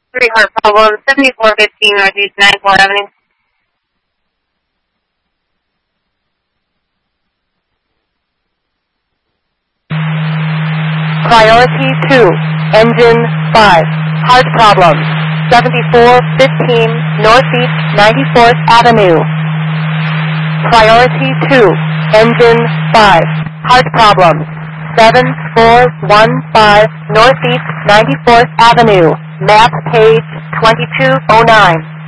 3 Heart Problem, 7415 Northeast 94th Avenue. Priority 2, Engine 5, Heart Problem, 7415 Northeast 94th Avenue. Priority 2, Engine 5, Heart Problem, 7415 Northeast 94th Avenue, map page 2209.